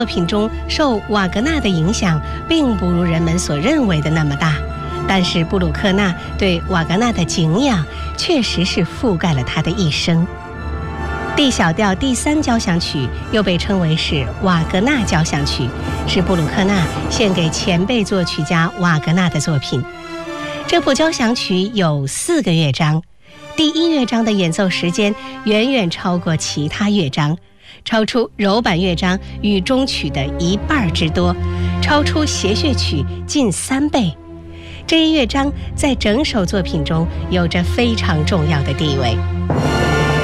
作品中受瓦格纳的影响并不如人们所认为的那么大，但是布鲁克纳对瓦格纳的敬仰确实是覆盖了他的一生。D 小调第3交响曲又被称为是瓦格纳交响曲，是布鲁克纳献给前辈作曲家瓦格纳的作品。这部交响曲有4个乐章，第1乐章的演奏时间远远超过其他乐章，超出柔板乐章与中曲的1半之多，超出协谑曲近3倍。这一乐章在整首作品中有着非常重要的地位。